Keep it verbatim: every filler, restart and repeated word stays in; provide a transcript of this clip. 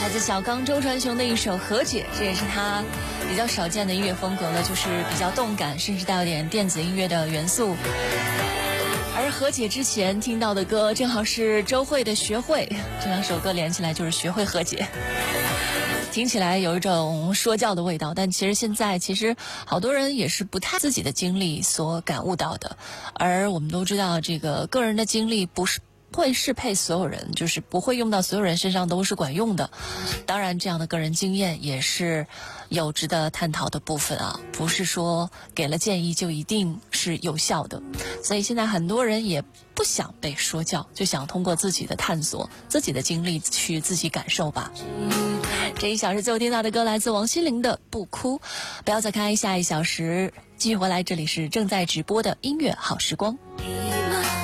自小刚周传雄的一首《和解》，这也是他比较少见的音乐风格了，就是比较动感，甚至带有点电子音乐的元素。而《和解》之前听到的歌正好是周蕙的《学会》，这两首歌连起来就是学会和解，听起来有一种说教的味道，但其实现在其实好多人也是不太自己的经历所感悟到的。而我们都知道，这个个人的经历不是会适配所有人，就是不会用到所有人身上都是管用的。当然这样的个人经验也是有值得探讨的部分啊，不是说给了建议就一定是有效的。所以现在很多人也不想被说教，就想通过自己的探索，自己的经历去自己感受吧。这一小时最后听到的歌来自王心凌的《不哭》，不要再开，下一小时继续回来，这里是正在直播的音乐好时光。